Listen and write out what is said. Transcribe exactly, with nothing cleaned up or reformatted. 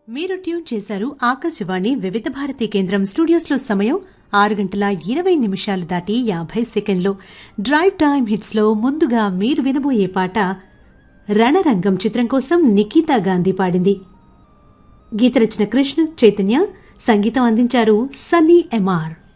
మీరు ట్యూన్ చేశారు ఆకాశవాణి వివిధ భారతి కేంద్రం. స్టూడియోస్ లో సమయం ఆరు గంటల ఇరవై నిమిషాలు దాటి యాభై సెకండ్లు. డ్రైవ్ టైమ్ హిట్స్ లో ముందుగా మీరు వినబోయే పాట రణరంగం చిత్రం కోసం నిఖితా గాంధీ పాడింది. గీత రచన కృష్ణ చైతన్య, సంగీతం అందించారు సన్నీ ఎంఆర్.